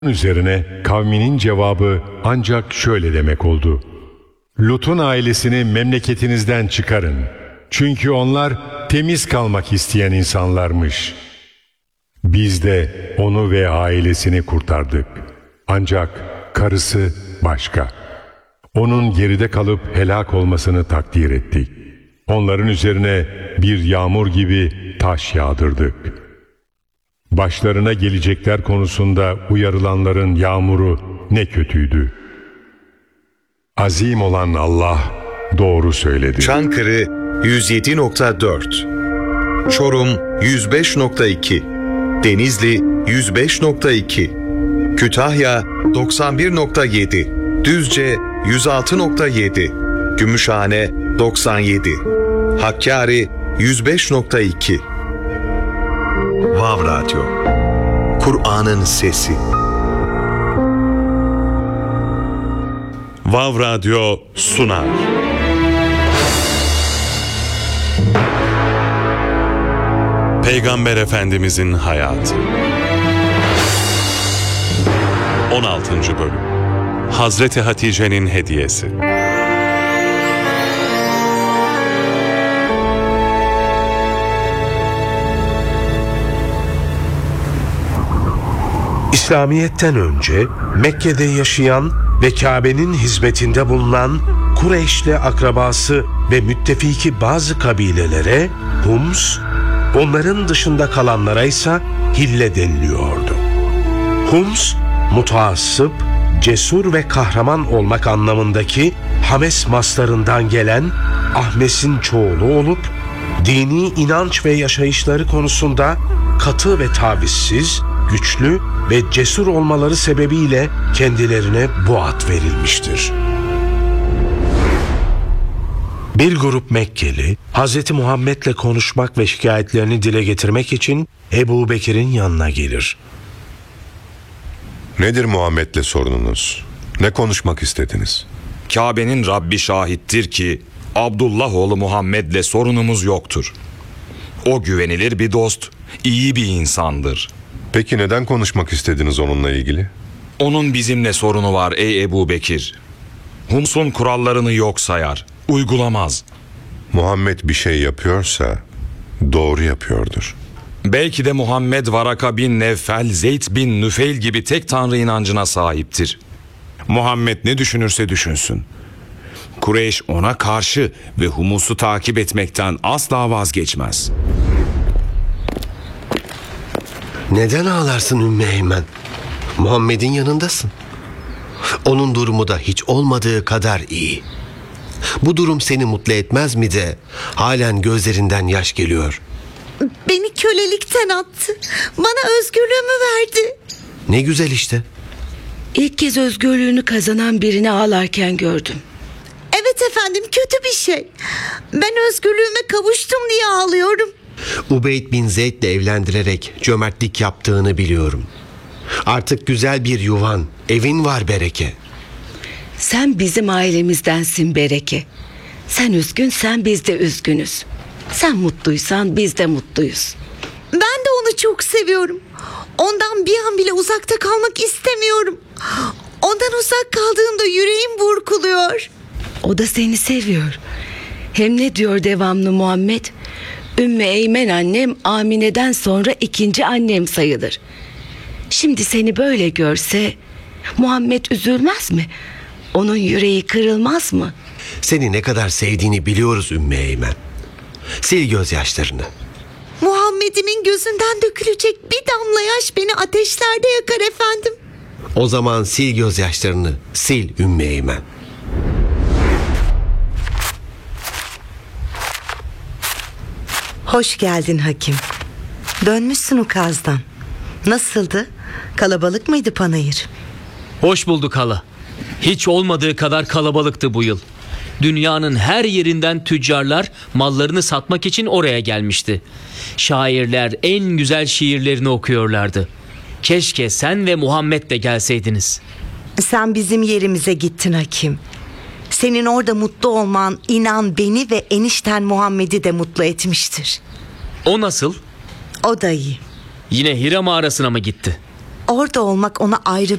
Üzerine kavminin cevabı ancak şöyle demek oldu: Lut'un ailesini memleketinizden çıkarın. Çünkü onlar temiz kalmak isteyen insanlarmış. Biz de onu ve ailesini kurtardık. Ancak karısı başka. Onun geride kalıp helak olmasını takdir ettik. Onların üzerine bir yağmur gibi taş yağdırdık. Başlarına gelecekler konusunda uyarılanların yağmuru ne kötüydü. Azim olan Allah doğru söyledi. Çankırı 107.4, Çorum 105.2, Denizli 105.2, Kütahya 91.7, Düzce 106.7, Gümüşhane 97, Hakkari 105.2. Vav Radyo, Kur'an'ın sesi. Vav Radyo sunar. Peygamber Efendimizin hayatı. 16. bölüm. Hazreti Hatice'nin hediyesi. İslamiyet'ten önce Mekke'de yaşayan ve Kabe'nin hizmetinde bulunan Kureyş'le akrabası ve müttefiki bazı kabilelere Hums, onların dışında kalanlara ise Hille deniliyordu. Hums, mutaassıp, cesur ve kahraman olmak anlamındaki Hames maslarından gelen Ahmes'in çoğulu olup, dini inanç ve yaşayışları konusunda katı ve tavizsiz, güçlü ve cesur olmaları sebebiyle kendilerine bu ad verilmiştir. Bir grup Mekkeli, Hz. Muhammed'le konuşmak ve şikayetlerini dile getirmek için Ebu Bekir'in yanına gelir. Nedir Muhammed'le sorununuz? Ne konuşmak istediniz? Kabe'nin Rabbi şahittir ki Abdullah oğlu Muhammed'le sorunumuz yoktur. O güvenilir bir dost, iyi bir insandır. Peki neden konuşmak istediniz onunla ilgili? Onun bizimle sorunu var ey Ebu Bekir. Hums'un kurallarını yok sayar, uygulamaz. Muhammed bir şey yapıyorsa doğru yapıyordur. Belki de Muhammed Varaka bin Nevfel, Zeyd bin Nüfeil gibi tek tanrı inancına sahiptir. Muhammed ne düşünürse düşünsün. Kureyş ona karşı ve Humus'u takip etmekten asla vazgeçmez. Neden ağlarsın Ümmü Eymen? Muhammed'in yanındasın. Onun durumu da hiç olmadığı kadar iyi. Bu durum seni mutlu etmez mi de halen gözlerinden yaş geliyor? Beni kölelikten attı. Bana özgürlüğümü verdi. Ne güzel işte. İlk kez özgürlüğünü kazanan birini ağlarken gördüm. Evet efendim, kötü bir şey. Ben özgürlüğüme kavuştum diye ağlıyorum. Ubeyd bin Zeyd'le evlendirerek cömertlik yaptığını biliyorum. Artık güzel bir yuvan, evin var Bereke. Sen bizim ailemizdensin Bereke. Sen üzgünsen biz de üzgünüz. Sen mutluysan biz de mutluyuz. Ben de onu çok seviyorum. Ondan bir an bile uzakta kalmak istemiyorum. Ondan uzak kaldığımda yüreğim burkuluyor. O da seni seviyor. Hem ne diyor devamlı Muhammed? Ümmü Eymen annem Amine'den sonra ikinci annem sayılır. Şimdi seni böyle görse Muhammed üzülmez mi? Onun yüreği kırılmaz mı? Seni ne kadar sevdiğini biliyoruz Ümmü Eymen. Sil gözyaşlarını. Muhammed'imin gözünden dökülecek bir damla yaş beni ateşlerde yakar efendim. O zaman sil gözyaşlarını, sil Ümmü Eymen. Hoş geldin Hakim. Dönmüşsün Ukaz'dan. Nasıldı? Kalabalık mıydı panayır? Hoş bulduk hala. Hiç olmadığı kadar kalabalıktı bu yıl. Dünyanın her yerinden tüccarlar mallarını satmak için oraya gelmişti. Şairler en güzel şiirlerini okuyorlardı. Keşke sen ve Muhammed de gelseydiniz. Sen bizim yerimize gittin Hakim. Senin orada mutlu olman inan beni ve enişten Muhammed'i de mutlu etmiştir. O nasıl? O da iyi. Yine Hira mağarasına mı gitti? Orada olmak ona ayrı